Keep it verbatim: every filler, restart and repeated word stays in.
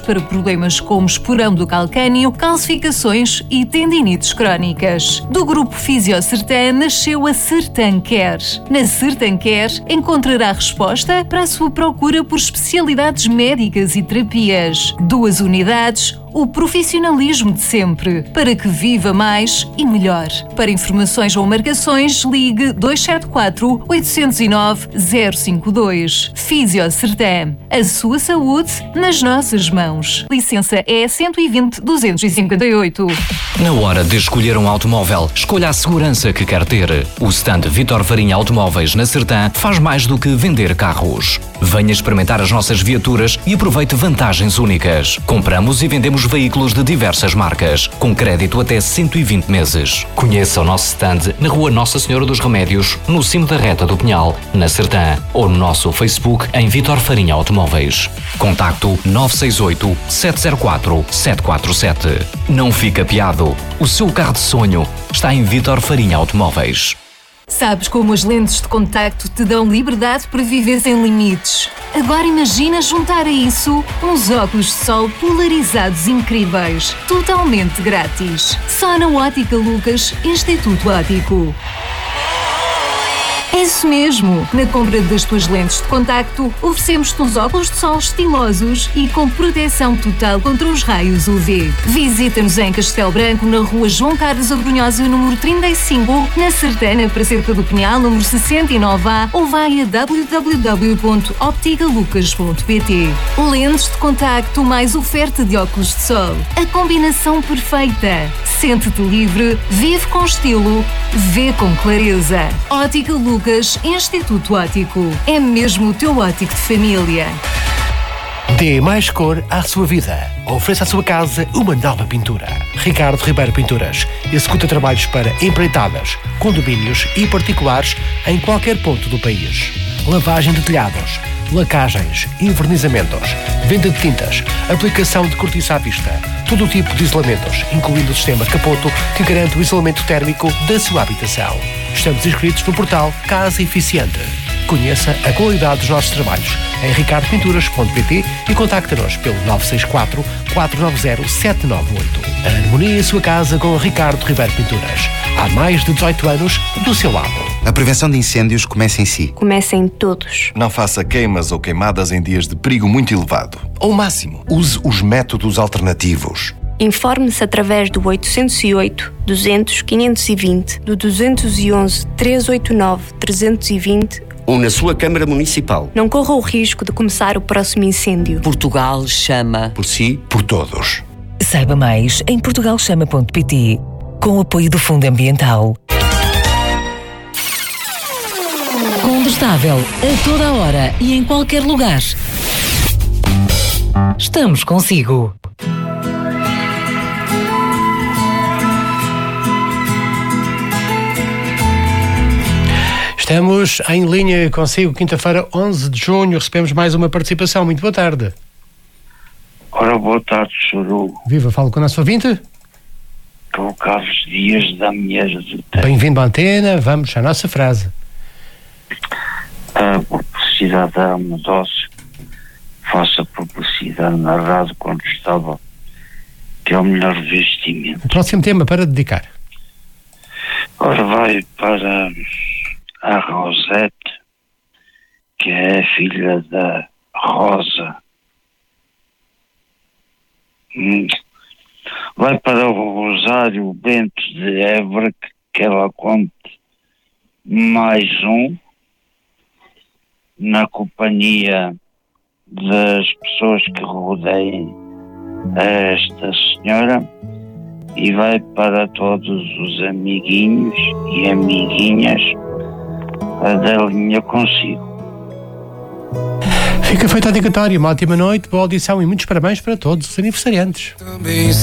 para problemas como esporão do calcânio, calcificações e tendinites crónicas. Do grupo Fisiocertan nasceu a Certan Care. Na Certan Care encontrará resposta para a sua procura por especialidades médicas e terapias. Duas unidades, o profissionalismo de sempre, para que viva mais e melhor. Para informações ou marcações, ligue dois sete quatro, oito zero nove, zero cinco dois. Fisiocertan. A sua saúde nas nossas mãos. Licença E cento e vinte, duzentos e cinquenta e oito. Na hora de escolher um automóvel, escolha a segurança que quer ter. O stand Vítor Farinha Automóveis na Certan faz mais do que vender carros. Venha experimentar as nossas viaturas e aproveite vantagens únicas. Compramos e vendemos veículos de diversas marcas, com crédito até cento e vinte meses. Conheça o nosso stand na Rua Nossa Senhora dos Remédios, no cimo da Reta do Pinhal, na Certan, ou no nosso Facebook em Vítor Farinha Automóveis. Contacto nove seis oito, sete zero quatro, sete quatro sete. Não fique apiado. O seu carro de sonho está em Vítor Farinha Automóveis. Sabes como as lentes de contacto te dão liberdade para viver sem limites? Agora imagina juntar a isso uns óculos de sol polarizados incríveis, totalmente grátis. Só na Ótica Lucas, Instituto Óptico. É isso mesmo! Na compra das tuas lentes de contacto, oferecemos-te uns óculos de sol estilosos e com proteção total contra os raios U V. Visita-nos em Castelo Branco, na Rua João Carlos Abrunhosa, número trinta e cinco, na Certana, para Cerca do Pinhal, número sessenta e nove A, ou vai a w w w ponto optica lucas ponto p t. Lentes de contacto mais oferta de óculos de sol. A combinação perfeita. Sente-te livre, vive com estilo, vê com clareza. Ótica Lucas, Instituto Óptico. É mesmo o teu óptico de família. Dê mais cor à sua vida. Ofereça à sua casa uma nova pintura. Ricardo Ribeiro Pinturas executa trabalhos para empreitadas, condomínios e particulares em qualquer ponto do país. Lavagem de telhados, lacagens, envernizamentos, venda de tintas, aplicação de cortiça à vista, todo o tipo de isolamentos, incluindo o sistema Capoto, que garante o isolamento térmico da sua habitação. Estamos inscritos no portal Casa Eficiente. Conheça a qualidade dos nossos trabalhos em ricardo pinturas ponto p t e contacte-nos pelo nove seis quatro, quatro nove zero, sete nove oito. Harmonie a sua casa com Ricardo Ribeiro Pinturas. Há mais de dezoito anos do seu lado. A prevenção de incêndios começa em si. Começa em todos. Não faça queimas ou queimadas em dias de perigo muito elevado. Ao máximo, use os métodos alternativos. Informe-se através do oitocentos e oito, duzentos, quinhentos e vinte, do duzentos e onze, trezentos e oitenta e nove, trezentos e vinte ou na sua Câmara Municipal. Não corra o risco de começar o próximo incêndio. Portugal chama. Por si, por todos. Saiba mais em portugal chama ponto p t, com o apoio do Fundo Ambiental. Combustável a toda a hora e em qualquer lugar. Estamos consigo. Estamos em linha consigo, quinta-feira, onze de junho, recebemos mais uma participação. Muito boa tarde. Ora, boa tarde, senhor Hugo. Viva, falo com o nosso ouvinte. Com o Carlos Dias da Minheiras do Tejo. Bem-vindo à antena, vamos à nossa frase. A publicidade era uma dose, faça publicidade na rádio quando estava, que é o melhor vestimento. O próximo tema para dedicar. Ora, vai para a Rosete, que é a filha da Rosa. Hum. Vai para o Rosário Bento de Évora, que ela conte mais um na companhia das pessoas que rodeiem esta senhora, e vai para todos os amiguinhos e amiguinhas da linha consigo. Fica feita a dedicatória, uma ótima noite, boa audição e muitos parabéns para todos os aniversariantes.